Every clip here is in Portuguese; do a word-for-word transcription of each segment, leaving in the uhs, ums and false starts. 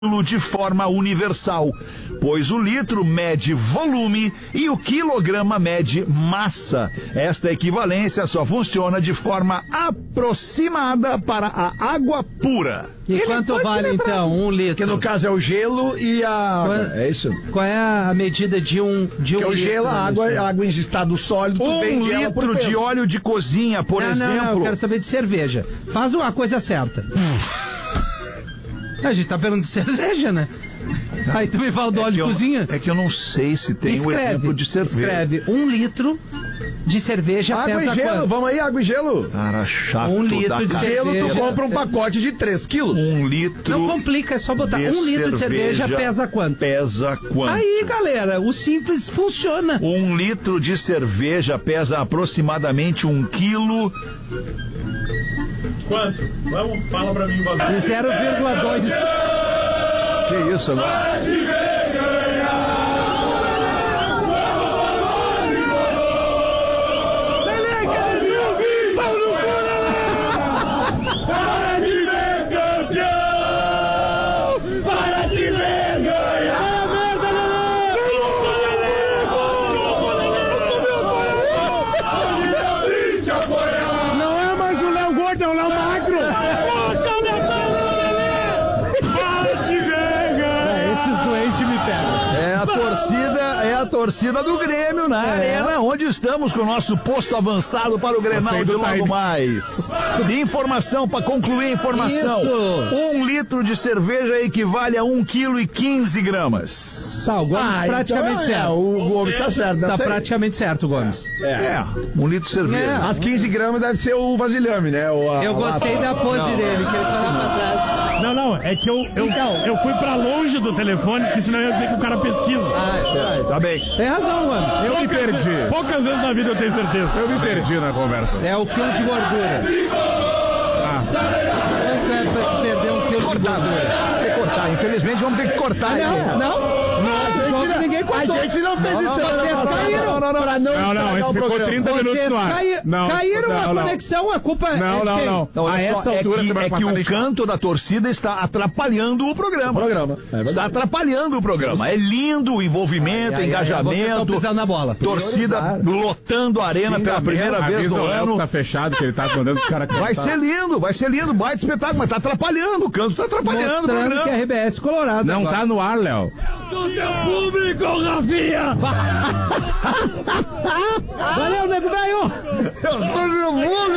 de forma universal, pois o litro mede volume e o quilograma mede massa. Esta equivalência só funciona de forma aproximada para a água pura. E Ele quanto vale então um litro? Que no caso é o gelo e a água. Qual, é isso? Qual é a medida de um de um que é o litro? Gelo, a água, a água em estado sólido, tu um vende ela por litro peso. de óleo de cozinha, por não, exemplo. Não, não, eu quero saber de cerveja. Faz uma coisa certa. A gente tá perguntando de cerveja, né? Aí tu me fala do é óleo de eu, cozinha. É que eu não sei se tem o um exemplo de cerveja. Escreve, um litro de cerveja água pesa e gelo, quanto? vamos aí, água e gelo. Cara, chato. Um litro de Gelo, cerveja. tu compra um pacote de três quilos. Um litro. Não complica, é só botar. Um litro de cerveja pesa quanto? Pesa quanto? Aí, galera, o simples funciona. Um litro de cerveja pesa aproximadamente um quilo. Quanto? Vamos, fala pra mim, você. zero vírgula dois. Que isso agora? A torcida do Grêmio na é. arena, onde estamos com o nosso posto avançado para o Grenal de logo mais. De informação, para concluir a informação. Isso. Um litro de cerveja equivale a um quilo e quinze gramas. Tá, o Gomes ah, praticamente então, certo. É, o Gomes tá certo. Tá sei. praticamente certo, Gomes. É, é um litro de cerveja. É. As quinze gramas deve ser o vasilhame, né? O, a, eu gostei a... da pose não. dele, que ele foi lá pra trás. Não, não, é que eu, eu, então, eu fui pra longe do telefone, que senão eu ia dizer que o cara pesquisa. Ah, isso aí. Tá bem. Tem razão, mano. Eu Poucas me perdi. Vezes, poucas vezes na vida eu tenho certeza. Eu me perdi na conversa. É o quilo de gordura. Ah. Vamos perder um quilo cortar, de gordura. Tem que cortar. Infelizmente vamos ter que cortar. Não, aí. não. Não, ninguém cortou. A gente não fez não, isso. Não, vocês não, caíram. Não, não, não. Pra não, não, não, a gente ficou trinta minutos vocês no ar. Cai... Não, caíram não, a não. conexão, a culpa não, é de não, quem? não, não. A essa é altura que, você vai é que passar o deixar. canto da torcida está atrapalhando o programa. O programa. É está atrapalhando o programa. É lindo o envolvimento, ai, ai, engajamento. Ai, ai, pisando na bola. Torcida lotando a arena Sim, pela primeira mesmo, vez no ano. Tá fechado, que ele tá mandando os caras Vai ser lindo, vai ser lindo, baita espetáculo, mas tá atrapalhando, o canto tá atrapalhando. Mostrando que é R B S Colorado. Não agora. tá no ar, Léo. Do teu público, Rafinha! Valeu, nego velho! Eu sou meu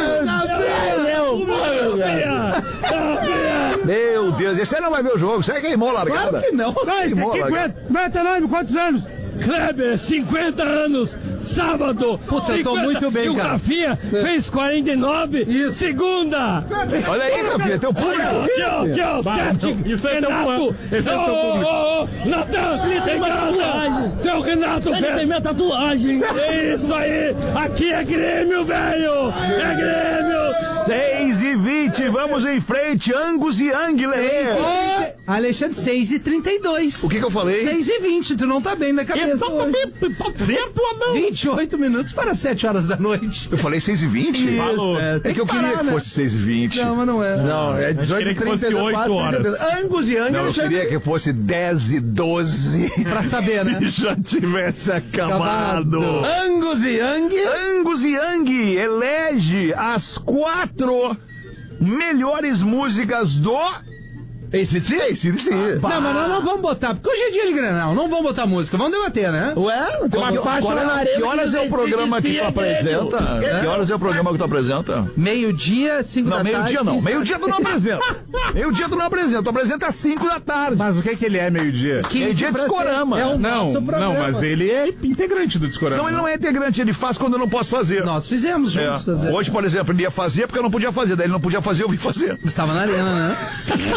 Meu Deus, esse aí não vai ver o jogo, você queimou a largada. Claro que não. Vai, esse aqui aguenta. Mete nome, quantos anos? Kleber, cinquenta anos, sábado. Puta, eu tô muito bem, e o cara. Rafinha fez quarenta e nove, Isso. segunda. Olha aí, Rafinha, teu público. Aqui, ó, aqui, ó, sete, isso é teu Renato. Esse é teu público. Ô, ô, Natan, tem minha tatuagem. Teu Renato, velho. Tem minha tatuagem. É isso aí, aqui é Grêmio, velho. É Grêmio. seis e vinte, vamos em frente, Angus e Yang, Lelê. Alexandre, seis e trinta e dois. O que que eu falei? seis e vinte, tu não tá bem na cabeça hoje. vinte e oito minutos para sete horas da noite. Eu falei seis e vinte? Isso, é, É que eu queria que fosse seis e vinte. Não, mas não é. Não, é dezoito e que fosse oito horas. Angus e Yang. Não, eu queria que fosse dez e doze. Pra saber, né? E já tivesse acabado. Acabado. Angus e Yang. Angus e Yang elege as quatro melhores músicas do... A C D C? A C D C. Não, mas nós não vamos botar, porque hoje é dia de Grenal, não vamos botar música, vamos debater, né? Ué, tem uma Que- faixa qual é- lá na arena. Que horas é o programa que tu apresenta? É. Que horas é o programa que tu apresenta? Meio-dia, cinco Não, da tarde. meio-dia não. quinze Meio-dia tu não apresenta. Meio-dia tu não apresenta. Tu apresenta às cinco da tarde. Mas o que que ele é meio-dia? quinze meio-dia é pra discorama. seis. É o Não, nosso programa. não, mas ele é integrante do Discorama. Não, ele não é integrante, ele faz quando eu não posso fazer. Nós fizemos É. juntos. às vezes. Hoje, por exemplo, ele ia fazer porque eu não podia fazer. Daí ele não podia fazer, eu vim fazer. Estava na arena, né?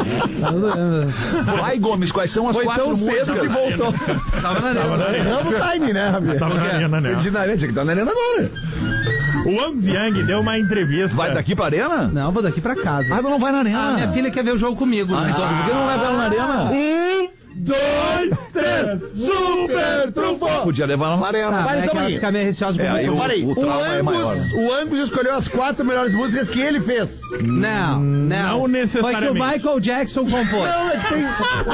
Vai, Gomes, quais são as Foi quatro tão músicas? cedo que voltou. Estava na arena. Erramos o time, né, Rabi? Tava na arena, né? Perdi na arena, tinha que estar na arena agora. O Angus Yang deu uma entrevista. Vai daqui pra arena? Não, vou daqui pra casa. Ah, tu não vai na arena. Ah, minha filha quer ver o jogo comigo. Ah, né? então por que não leva ela na arena? Um, dois, três. Super trunfo! Ah, podia levar na arena. Ah, Mas mas é que então ela aí. fica meio receosa É, com aí o o- Parei, o o, trauma é maior. Angus, o Angus escolheu as quatro melhores músicas que ele fez. Não, não. Não necessariamente. Foi que o Michael Jackson compôs. Não, é que tem...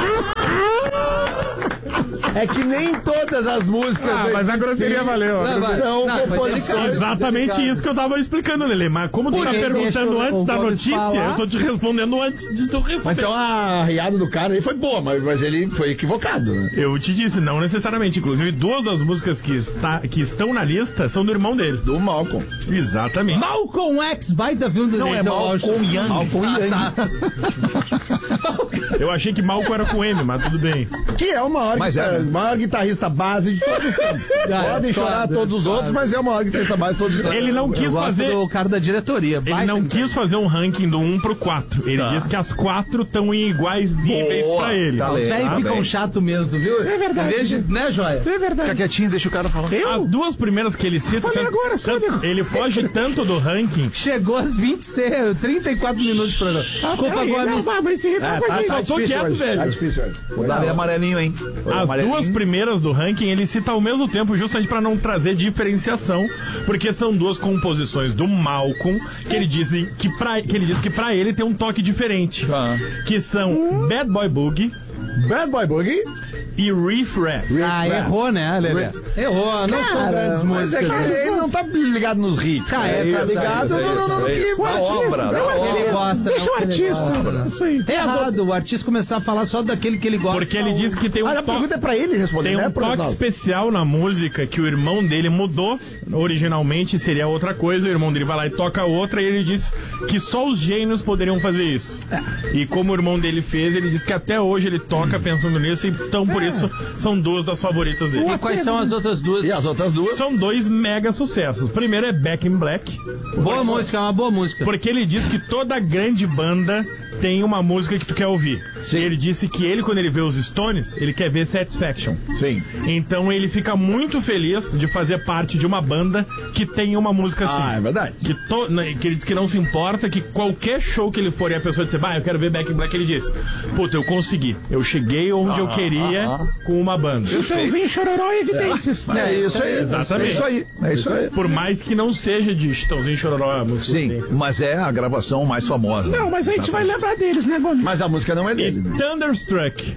É que nem todas as músicas... Ah, do mas a grosseria Sim valeu. Não, vai. São Não, foi composições. delicado. Exatamente Delicado. isso que eu tava explicando, Lelê. Mas como tu tá Porque perguntando deixa o- antes o da Gomes notícia, falar. eu tô te respondendo antes de tu Mas responder. então a riada do cara aí foi boa, mas, mas ele foi equivocado, né? Eu te disse, não necessariamente. Inclusive, duas das músicas que, está, que estão na lista são do irmão dele. Do Malcolm. Exatamente. Malcolm X, baita filme do Não, é Denzel Malcolm Washington. Young. Malcolm Young. Ah, tá. Eu achei que Malcolm era com M, mas tudo bem. Que é o maior, Mas guitar- é, né? maior guitarrista base de todos os tempos. Ah, Podem é, chorar discordo, todos os discordo. outros, mas é o maior guitarrista base de todos os tempos. Ele não Eu quis gosto fazer... do cara da diretoria. Ele baita não guitarrista. quis fazer um ranking do um pro quatro. Ele disse que as quatro estão em iguais níveis Boa, pra ele. tá Os legal. velhos Ah, ficam bem. chato mesmo, viu? É verdade. Veja, né, Joia? Fica quietinho, deixa o cara falar. As duas primeiras que ele cita... tanto- agora, tanto- ele foge tanto do ranking... Chegou às vinte e seis, trinta e quatro minutos de programa. Desculpa, Gomes. Ah, tá, Só tô difícil quieto, hoje. velho. Tá difícil hoje. Dá-lhe amarelinho, hein? As Amarelinho. duas primeiras do ranking ele cita ao mesmo tempo, justamente para não trazer diferenciação, porque são duas composições do Malcolm que ele diz que para que ele diz que para ele tem um toque diferente, Ah. que são Bad Boy Boogie Bad Boy Boogie. e Riff Raff. Ah, errou, né, Lelê? Errou, não são grandes Mas é músicas. que né? ele não tá ligado nos hits. Ah, é, tá tá ligado é no, no, no, no é que... isso. Da obra, da obra. Ele gosta, Deixa não, o que ele artista. gosta, né? Isso aí. É errado o artista começar a falar só daquele que ele gosta. Porque ele diz que tem um Mas a toque pergunta é pra ele responder, Tem né, um pro toque Ronaldo? especial na música que o irmão dele mudou. Originalmente seria outra coisa, o irmão dele vai lá e toca outra, e ele diz que só os gênios poderiam fazer isso. E como o irmão dele fez, ele diz que até hoje ele toca pensando nisso, então por isso são duas das favoritas dele. E quais são as outras duas? E as outras duas? São dois mega sucessos. O primeiro é Back in Black, Boa música, é uma boa música. porque ele diz que toda grande banda tem uma música que tu quer ouvir. Ele disse que ele, quando ele vê os Stones, ele quer ver Satisfaction. Sim. Então ele fica muito feliz de fazer parte de uma banda que tem uma música assim. Ah, é verdade. Que, to, né, que ele diz que não se importa, que qualquer show que ele for e a pessoa disser, bah, eu quero ver Back in Black, ele diz, puta, eu consegui. Eu cheguei onde eu queria com uma banda. Chitãozinho, Chororó e Evidências. É isso aí. Exatamente. É isso aí, é isso aí. Por mais que não seja de Chitãozinho Chororó a música. Sim, dele. mas é a gravação mais famosa. Não, mas a gente vai lembrar deles, né, Gomes? Mas a música não é E dele. né? Thunderstruck.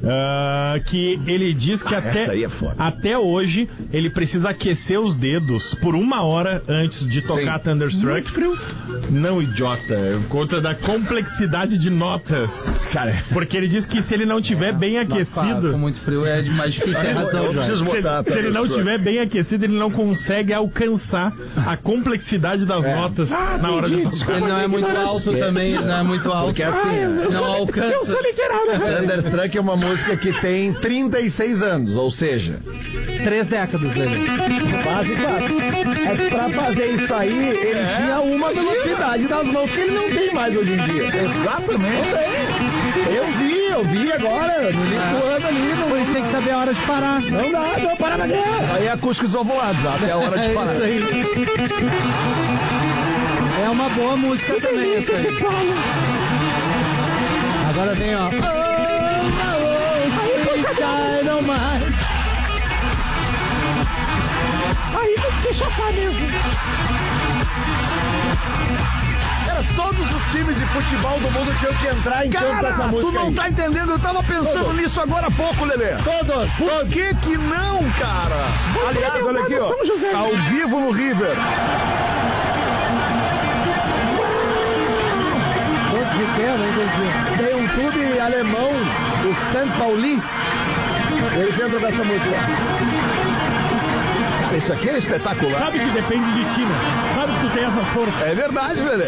ah, que ele diz que Ah, até, essa aí é foda. até hoje ele precisa aquecer os dedos por uma hora antes de tocar Sim. Thunderstruck. Muito frio. Não, idiota. É por conta da complexidade de notas. Cara, Porque ele diz que se ele não tiver bem Com aquecido. muito frio é mais difícil ter razão, eu Joia. preciso Se, botar. se ele não tiver bem aquecido, ele não consegue alcançar a complexidade das notas na hora de entendi. tocar. Ele não é muito alto também, não é muito alto. porque assim, Não Eu alcança. sou literal, né? Thunderstruck é uma música que tem trinta e seis anos, ou seja, Três décadas, Lelê. quase quatro. É que pra fazer isso aí, ele tinha uma velocidade das mãos que ele não tem mais hoje em dia. Exatamente. Eu vi, eu vi agora, no início do ano ali. Por isso tem que saber a hora de parar. Não, não dá, não, para pra quê? Aí é acústicos ovulados, até a hora de É parar. isso aí. É uma boa música também. Essa aí. Agora vem, ó. Oh, oh, sweet child of mine. Aí tem que se chapar mesmo. Cara, todos os times de futebol do mundo tinham que entrar em campo com essa Cara, música tu não aí. tá entendendo, eu tava pensando Todos. nisso agora há pouco, Lelê. Todos, Por todos. que que não, cara? Aliás, olha aqui, ó, São José. ao vivo no River. Todos de pé, não entendi. Tem um clube alemão, o Saint Pauli. Eles entram nessa música. Isso aqui é espetacular. Sabe que depende de ti, né? Sabe que tu tem essa força. É verdade, Lelê.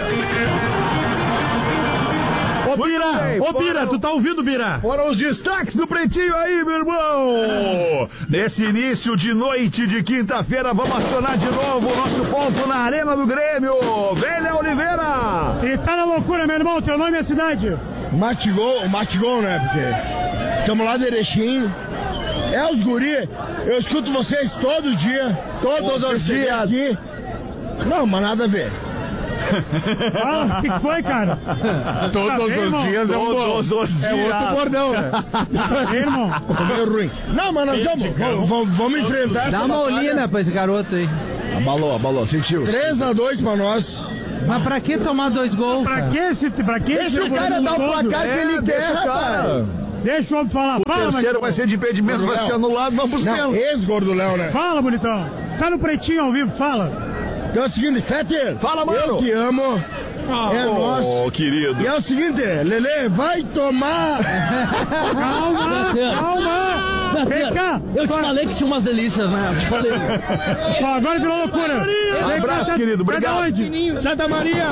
Ô, Bira! bem, Ô, Bira, foram- tu tá ouvindo, Bira? Foram os destaques do Pretinho aí, meu irmão! Nesse início de noite de quinta-feira, vamos acionar de novo o nosso ponto na Arena do Grêmio. Velha Oliveira! E tá na loucura, meu irmão, teu nome é cidade. Matigol, Matigol, né? Porque estamos lá de Erechim. É os guri, eu escuto vocês todo dia, todos os dias aqui. Não, mas nada a ver. Fala, o que, que foi, cara? Todos Tá bem, os dias é um bom. Todos os É dias. outro bordão, né? Ei, irmão. Meio ruim. Não, mas nós vamos, vamos, vamos, vamos enfrentar Dá essa uma batalha. olhina pra esse garoto aí. Abalou, abalou, sentiu. três a dois pra nós. Mas pra que tomar dois gols? Pra cara? que esse. Pra que esse Deixa o cara dar o placar que ele quer, rapaz. Deixa o homem falar. O Fala, terceiro mas... vai ser de impedimento, vai ser anulado, vamos Não, pênalti. ex-gordo Léo, né? Fala, bonitão. Tá no pretinho ao vivo, fala. Então é o seguinte, Fetter. Fala, mano. Eu te amo. É nós. Oh, querido. E é o seguinte, Lelê, vai tomar. Calma, calma. Vem cá. Eu te Vai. falei que tinha umas delícias, né? Eu te falei. Ó, agora virou loucura. Um Vem cá, abraço, tá- querido, tá de obrigado. onde? Santa Maria.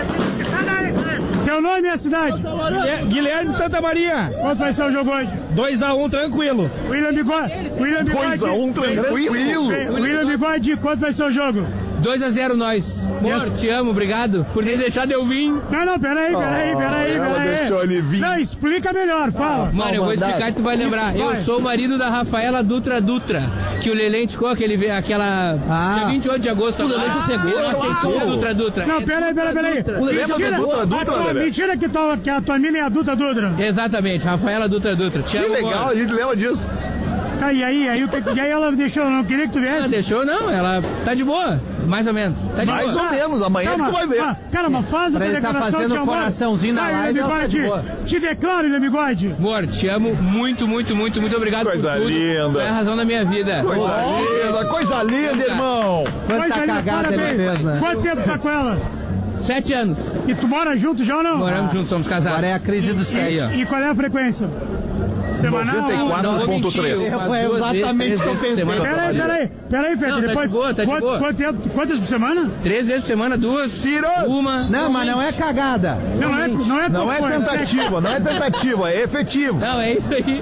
Teu nome e a cidade? Guilherme Santa Maria. Quanto vai ser o jogo hoje? dois a um, tranquilo. William Bigode. William Bigode. dois a um, tranquilo. Ei, William Bigode, quanto vai ser o jogo? dois a zero nós. Amor, te amo, obrigado por ter deixado eu vir. Não, não, peraí, peraí, peraí, ela peraí. deixou ele vir. Não, explica melhor, fala. Mano, eu vou explicar e tu vai lembrar. Isso, Eu vai. sou o marido da Rafaela Dutra Dutra, que o Lelê indicou aquele, aquela... Ah. Dia vinte e oito de agosto. O Lelê já pegou. Ele não aceitou. Dutra Dutra. Não, É peraí, peraí, peraí. Dutra. Lembra Mentira, da Dutra, a Dutra, tua- Lelê? mentira que, tua, que a tua mina é a Dutra Dudra. Exatamente, Rafaela Dutra Dutra. Te Que amo, legal, amor. a gente lembra disso. Tá, e aí, aí, o que- e aí ela deixou, não queria que tu Ela viesse? deixou, não. Ela tá de boa. Mais ou menos. Tá de Mais boa. ou menos, amanhã Calma, tu vai ver. ah, Caramba, faz a Pra tua ele tá declaração fazendo de amor. coraçãozinho na Vai, live, William ela tá de Bigode. boa. Te declaro, William Bigode. Amor, te amo muito, muito, muito, muito obrigado Coisa por tudo. linda. É a razão da minha vida. Coisa linda, coisa linda, irmão. Quanta Coisa linda, cagada ele parabéns. fez, né? Quanto tempo tá com ela? Sete anos. E tu mora junto já ou não? Moramos juntos, somos casados. Agora é a crise do céu aí, ó. E qual é a frequência? Semanal? noventa e quatro Não, vou ponto mentir, três. umas Foi duas exatamente vezes, o que eu três vezes por pensei. semana. Peraí, peraí, peraí, Fede. Não, tá de Depois, boa, tá de quanto, boa. quanto tempo- quantas por semana? Três vezes por semana, duas. Ciroso. Uma. Não, mas não é cagada. Não, não é, não é, Não é cocô, tentativa, não é tentativa, é efetivo. Não, é isso aí.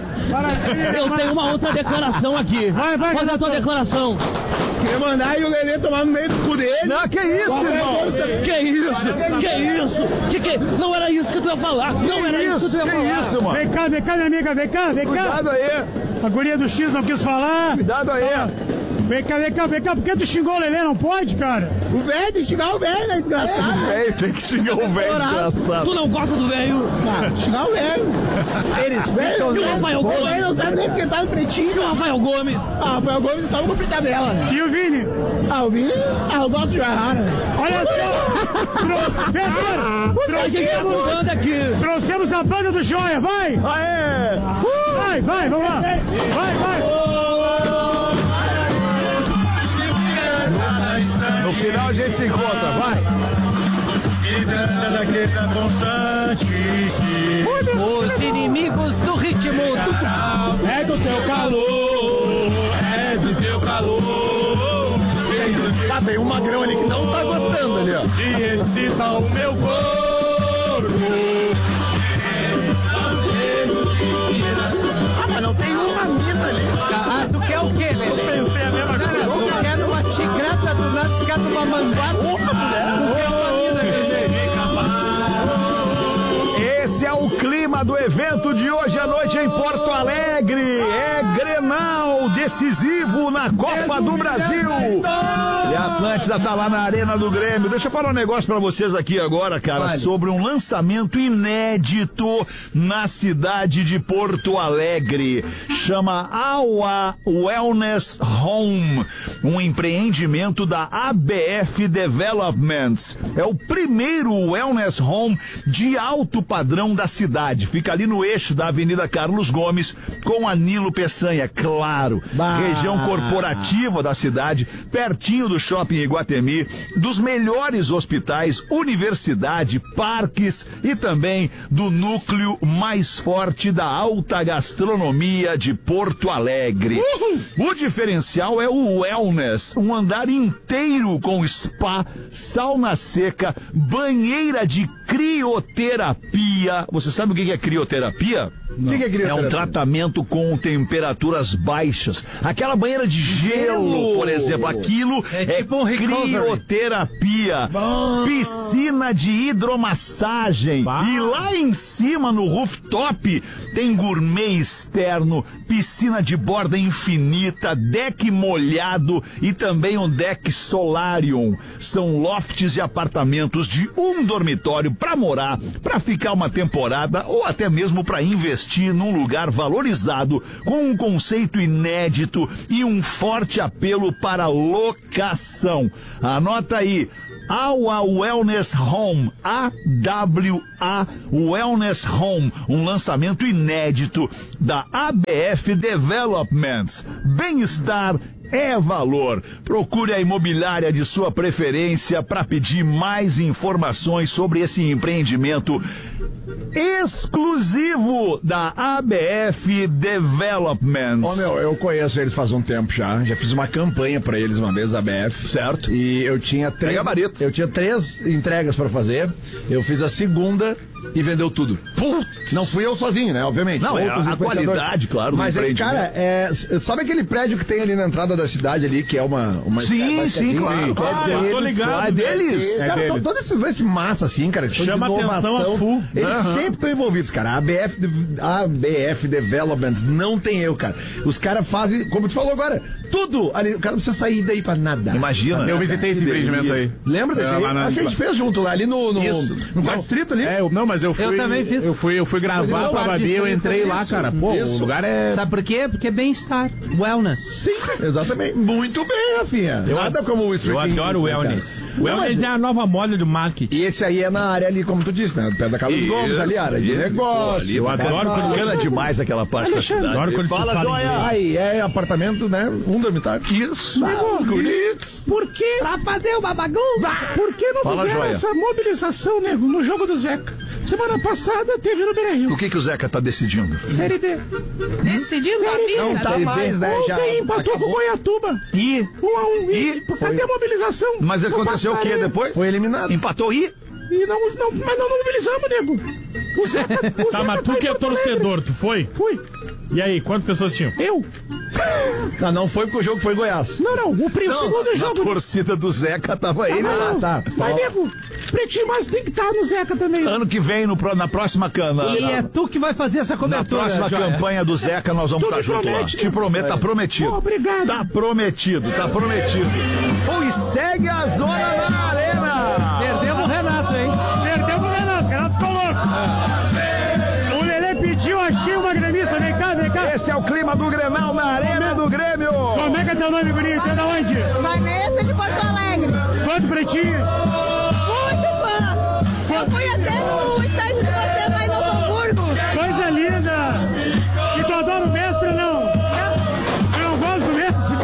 Eu tenho uma outra declaração aqui. Vai, vai, Faz a tua Renato. declaração. Queria mandar e o Lelê tomar no meio do cu dele. Não, que isso, irmão. Que isso? Que isso? Que que? Não era isso que tu ia falar. Não era isso que Isso, tu ia que falar. isso, mano. Vem cá, vem cá, minha amiga, vem cá, vem cá. Cuidado aí, A guria do X não quis falar. cuidado aí. Vem cá, vem cá, vem cá. Por que tu xingou o Lelê? Não pode, cara? O velho, tem que xingar o velho, né, desgraçado? É, tem que xingar o velho desgraçado. Tu não gosta do velho? Ah, xingar o velho. Eles velho. E o Rafael O velho não Gomes? sabe nem porque tá no E pretinho. o Rafael Gomes? Ah, o Rafael Gomes estava com tabela, né? E o Vini? Ah, o Vini? Ah, eu gosto de errar, né? Olha só. Tro... Pedro, A gente tá trouxemos, mudando aqui. trouxemos a banda do Joia, vai. Aê! Vai, vai, vamos lá. Vai, vai. No final a gente se encontra, vai. Os inimigos do ritmo. É do teu calor, é do teu calor. Ah, tem um magrão ali que não tá gostando ali, ó. E excita o meu corpo. Ah, mas não tem uma mina ali. Ah, tu quer o quê, Lelê? Pensei a mesma Cara, coisa. tu quer numa tigrata do nada, tu quer numa manguaça. Tu quer uma mina, Lelê. Esse é o clima do evento de hoje à noite em Porto Alegre. É Grenal decisivo na Copa do Brasil. E a Atlântida tá lá na Arena do Grêmio. Deixa eu falar um negócio pra vocês aqui agora, cara, Vale. sobre um lançamento inédito na cidade de Porto Alegre. Chama Aua Wellness Home, um empreendimento da A B F Developments. É o primeiro wellness home de alto padrão da cidade. Fica ali no eixo da Avenida Carlos Gomes com a Nilo Peçanha, claro. Bah. Região corporativa da cidade, pertinho do Shopping Iguatemi, dos melhores hospitais, universidade, parques e também do núcleo mais forte da alta gastronomia de Porto Alegre. O diferencial é o wellness, um andar inteiro com spa, sauna seca, banheira de crioterapia. Você sabe o que é crioterapia? O que, que é crioterapia? É um tratamento com temperaturas baixas. Aquela banheira de gelo, por exemplo, aquilo É é, tipo um recovery. crioterapia. Piscina de hidromassagem. E lá em cima, no rooftop, tem gourmet externo, piscina de borda infinita, deck molhado e também um deck solarium. São lofts e apartamentos de um dormitório para morar, para ficar uma temporada ou até mesmo para investir num lugar valorizado com um conceito inédito e um forte apelo para locação. Anota aí. Awa Wellness Home, A W A Wellness Home, um lançamento inédito da A B F Developments. Bem-estar é valor. Procure a imobiliária de sua preferência para pedir mais informações sobre esse empreendimento exclusivo da A B F Developments. Ô, meu, eu conheço eles faz um tempo já. Já fiz uma campanha pra eles uma vez, A B F. Certo. E eu tinha três. gabarito. Eu tinha três entregas pra fazer. Eu fiz a segunda e vendeu tudo. Putz. Não fui eu sozinho, né? Obviamente. Não, é Outros a influenciadores. qualidade, claro, do Mas aí, empreendimento. cara, é, sabe aquele prédio que tem ali na entrada da cidade ali, que é uma... uma Sim, uma sim, claro, que é claro. deles, tô ligado. É deles. Cara, É to- deles. todos esses lances massa, assim, cara, que são Chama de inovação, atenção a full. eles Aham. sempre estão envolvidos, cara. A B F, de- a B F Developments não tem eu, cara. Os caras fazem, como tu falou agora, tudo ali. O cara não precisa sair daí pra nada. Imagina. Eu visitei esse empreendimento aí. Lembra desse É, aí? lá na- Ah, que a gente fez junto lá, ali no, no, Isso. no quarto distrito ali. É, eu- não, mas eu fui. Eu também fiz. Eu fui, eu fui gravar Mas pra eu- Babi, eu entrei lá, Isso, cara. Pô, isso. o lugar é. Sabe por quê? Porque é bem-estar. Wellness. Sim, exatamente. Muito bem, Rafinha. Nada como o Eu Street adoro o English, né, wellness. cara? O wellness é a nova moda do marketing. E esse aí é na área ali, como tu disse, né? Perto da Carlos Isso, Gomes, ali, área de isso. negócio. Eu adoro quando Bacana demais aquela parte da cidade. Adoro quando Fala, vocês falam joia! inglês. Aí é apartamento, né? Um dormitário. Isso. Os guris. Por que? Pra fazer uma bagunça. Por que não Fala, fizeram joia. essa mobilização, nego, no jogo do Zeca? Semana passada teve no Beira-Rio. O que que o Zeca tá decidindo? Série D. Decidindo a Série D. vida. Não tá mais, né? Já Ontem empatou acabou. com o Goiatuba. E? Um a um. E, E? cadê a mobilização? Mas Não aconteceu o que passaria. depois? Foi eliminado. Empatou e? E não, não, mas não mobilizamos, nego. O Zeca, o Tá, Zeca mas tu em que é Porto Alegre. torcedor, tu foi? Fui. E aí, quantas pessoas tinham? Eu. Não, não foi porque o jogo foi em Goiás. Não, não. O, pri- o segundo Na jogo. torcida do Zeca tava ele. Não, não. tá. Mas, nego, Pretinho Básico tem que estar no Zeca também. Ano que vem, no, pro- na próxima cana. E é tu que vai fazer essa Na cobertura. próxima Joia. campanha do Zeca, nós vamos Tu estar me junto lá. promete, Te né? prometo, tá prometido. Oh, obrigado. Tá prometido, tá prometido. Pô, e segue a zona na arena. Perdemos o Renato, hein? Perdeu pro Renato, o Renato ficou louco. O Lelê pediu, achei uma gremista, vem cá, vem cá. Esse é o clima do Grenal na arena do Grêmio. Como é que é teu nome, gurinho? Tu é da onde? Vanessa de Porto Alegre. Quanto pretinho? Muito fã. Eu fui até no estádio de vocês lá em Novo Hamburgo. Coisa linda. E tu adora o mestre ou não? Eu não gosto do mestre.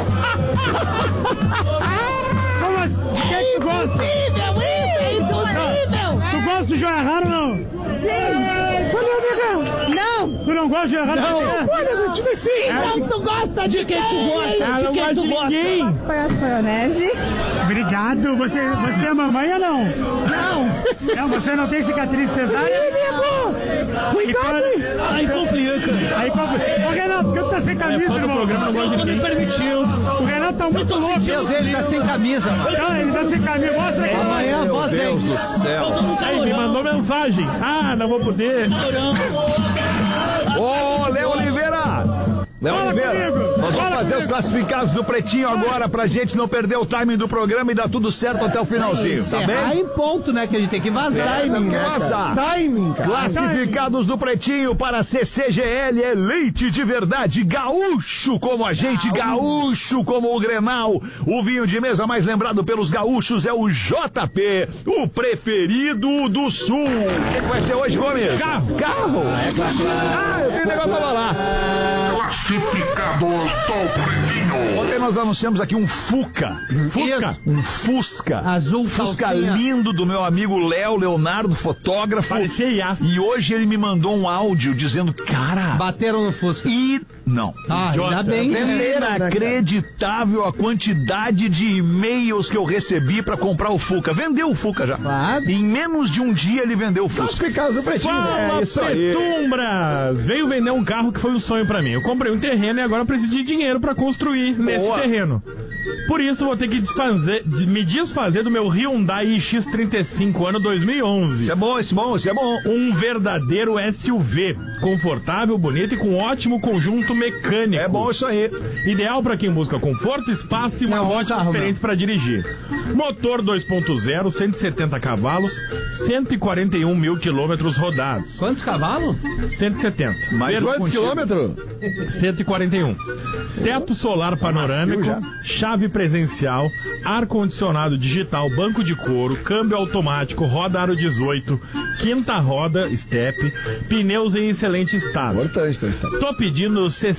Como assim? De quem que tu gosta? Impossível isso, é impossível. Tu gosta do Joia Raro ou não? Sim. Valeu, negão. Não. Tu não gosta de Joia Raro? Não. Olha, eu digo assim. Então tu gosta de quem tu gosta? Ah, não gosto de ninguém. Conhece maionese? Obrigado. Você, você é mamãe ou não? Não. Não, você não tem cicatriz cesárea? Cuidado, hein? Aí complica. Aí complica. Ô, Renato, por que tu tá sem camisa, irmão? Programa, não gosto de ninguém. permitindo. O Renato tá muito louco. Meu dele tá sem camisa. Então, ele tá sem camisa. Mostra aqui. Amanhã a voz vem. Deus do céu. Aí, me mandou mensagem. Ah, não vou poder. Ô, Léo Oliveira! Léo Fala Oliveira, comigo. nós vamos Fala fazer os comigo. classificados do Pretinho agora pra gente não perder o timing do programa e dar tudo certo até o finalzinho, tá Encerrar bem? em ponto, né? Que a gente tem que vazar. Timing, né, vazar. cara? Timing, cara. Classificados do Pretinho para C C G L é leite de verdade, gaúcho como a gente, gaúcho como o Grenal. O vinho de mesa mais lembrado pelos gaúchos é o J P, o preferido do Sul. O que que vai ser hoje, Gomes? Carro. Carro? Ah, eu tenho negócio pra falar. Classificados do Pretinho. Ontem nós anunciamos aqui um Fuca. Fusca. Um Fusca. Azul, Fusca calcinha. lindo do meu amigo Léo Leonardo, fotógrafo. Parecia I A. E hoje ele me mandou um áudio dizendo, cara, Bateram no Fusca. e Não. Ah, ainda bem. É inacreditável a quantidade de e-mails que eu recebi pra comprar o Fuca. Vendeu o Fuca já. Claro. Em menos de um dia ele vendeu o Fuca. Classificados do Pretinho. Fala, É isso aí. Petumbras! Veio vender um carro que foi um sonho pra mim. Eu comprei um terreno e agora eu preciso de dinheiro pra construir nesse Boa. terreno. Por isso vou ter que desfazer, de- me desfazer do meu Hyundai i x trinta e cinco ano dois mil e onze. Isso é bom, isso é bom, isso é bom. Um verdadeiro S U V, confortável, bonito e com ótimo conjunto mecânico. É bom isso aí. Ideal para quem busca conforto, espaço e uma É um ótima carro, experiência para dirigir. Motor dois ponto zero, cento e setenta cavalos, cento e quarenta e um mil quilômetros rodados. Quantos cavalos? cento e setenta. Mais um Quantos contigo. quilômetros? cento e quarenta e um. Teto solar panorâmico, chave presencial, ar-condicionado digital, banco de couro, câmbio automático, roda aro dezoito, quinta roda, step, pneus em excelente estado. Importante, tá? Tô pedindo